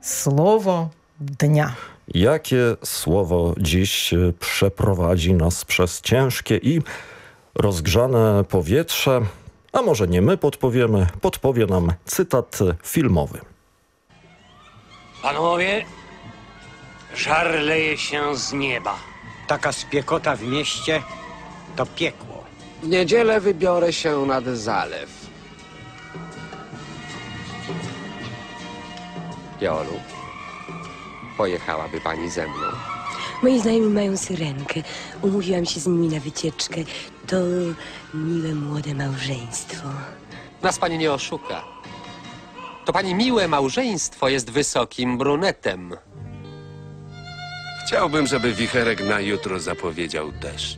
Słowo dnia. Jakie słowo dziś przeprowadzi nas przez ciężkie i rozgrzane powietrze? A może nie my podpowiemy, podpowie nam cytat filmowy. Panowie, żar leje się z nieba. Taka spiekota w mieście to piekło. W niedzielę wybiorę się nad zalew. Jolu, pojechałaby pani ze mną? Moi znajomi mają syrenkę. Umówiłam się z nimi na wycieczkę. To miłe młode małżeństwo. Nas pani nie oszuka. To pani miłe małżeństwo jest wysokim brunetem. Chciałbym, żeby wicherek na jutro zapowiedział deszcz.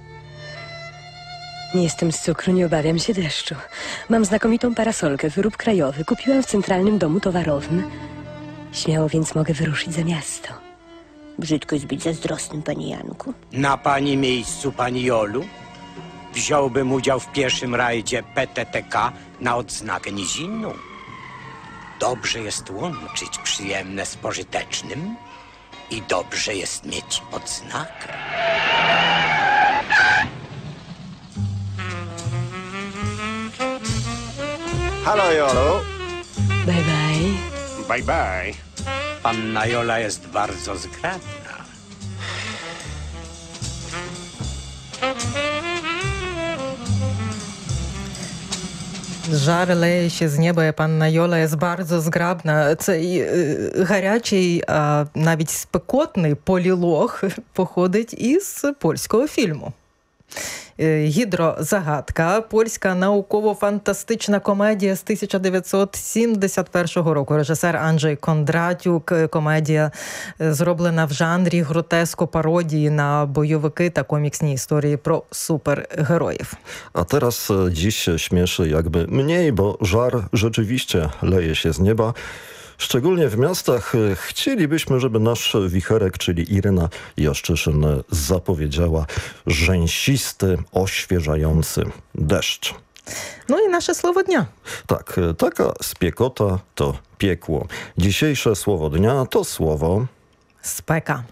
Nie jestem z cukru, nie obawiam się deszczu. Mam znakomitą parasolkę, wyrób krajowy. Kupiłam w Centralnym Domu Towarowym. Śmiało więc mogę wyruszyć za miasto. Brzydko jest być zazdrosnym, panie Janku. Na pani miejscu, pani Jolu, wziąłbym udział w pierwszym rajdzie PTTK na odznakę nizinną. Dobrze jest łączyć przyjemne z pożytecznym i dobrze jest mieć odznakę. Halo, Jolu. Bye, bye. Bye bye. Panna Jola jest bardzo zgrabna. Жар леє з неба, і панна Йола є bardzo зграбна. Цей гарячий, а навіть спекотний полілог походить із польського фільму. «Гідрозагадка» – польська науково-фантастична комедія з 1971 року. Режисер Анджей Кондратюк. Комедія зроблена в жанрі гротеско-пародії на бойовики та коміксні історії про супергероїв. A teraz dziś śmieszy jakby mniej, bo żar rzeczywiście leje się z nieba. Szczególnie w miastach chcielibyśmy, żeby nasz wicherek, czyli Iryna Jaszczyszyn, zapowiedziała rzęsisty, oświeżający deszcz. No i nasze słowo dnia. Tak, taka spiekota to piekło. Dzisiejsze słowo dnia to słowo Speka.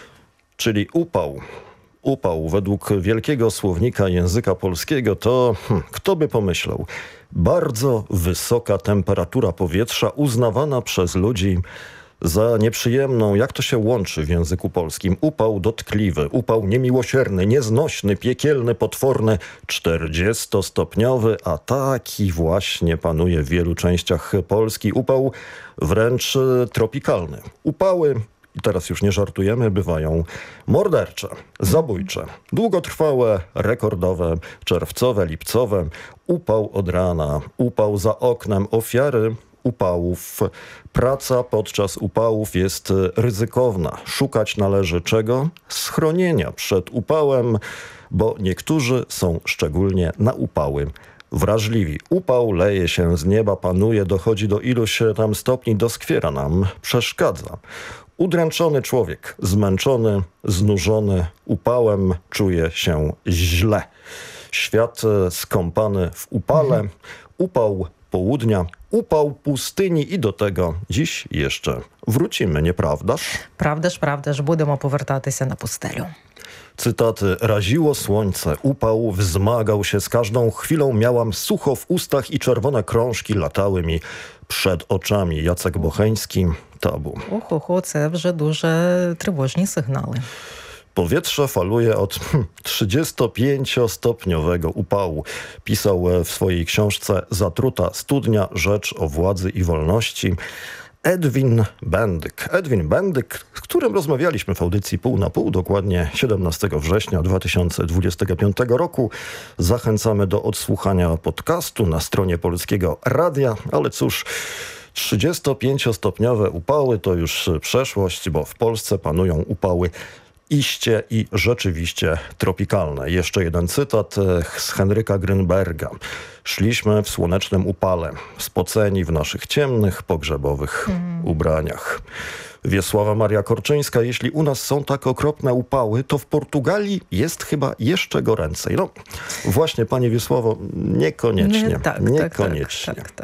czyli upał. Upał według Wielkiego Słownika Języka Polskiego to, kto by pomyślał, bardzo wysoka temperatura powietrza uznawana przez ludzi za nieprzyjemną. Jak to się łączy w języku polskim? Upał dotkliwy, upał niemiłosierny, nieznośny, piekielny, potworny, 40-stopniowy, a taki właśnie panuje w wielu częściach Polski. Upał wręcz tropikalny. Upały, i teraz już nie żartujemy, bywają mordercze, zabójcze, długotrwałe, rekordowe, czerwcowe, lipcowe, upał od rana, upał za oknem, ofiary upałów. Praca podczas upałów jest ryzykowna. Szukać należy czego? Schronienia przed upałem, bo niektórzy są szczególnie na upały wrażliwi. Upał leje się z nieba, panuje, dochodzi do iluś tam stopni, doskwiera nam, przeszkadza. Udręczony człowiek, zmęczony, znużony upałem, czuje się źle. Świat skąpany w upale, upał południa, upał pustyni i do tego dziś jeszcze wrócimy, nieprawdaż? Правда ж, будемо повертатися на пустелю. Cytaty. Raziło słońce, upał wzmagał się z każdą chwilą, miałam sucho w ustach i czerwone krążki latały mi przed oczami. Jacek Bocheński, Tabu. Охо-хо, це вже дуже тривожні сигнали. Powietrze faluje od 35-stopniowego upału. Pisał w swojej książce Zatruta studnia, rzecz o władzy i wolności Edwin Bendyk. Edwin Bendyk, z którym rozmawialiśmy w audycji Pół na Pół, dokładnie 17 września 2025 roku. Zachęcamy do odsłuchania podcastu na stronie Polskiego Radia, ale cóż, 35-stopniowe upały to już przeszłość, bo w Polsce panują upały iście i rzeczywiście tropikalne. Jeszcze jeden cytat z Henryka Grynberga. Szliśmy w słonecznym upale, spoceni w naszych ciemnych, pogrzebowych ubraniach. Wiesława Maria Korczyńska, jeśli u nas są tak okropne upały, to w Portugalii jest chyba jeszcze goręcej. No właśnie, pani Wiesławo, niekoniecznie. Tak, niekoniecznie. tak.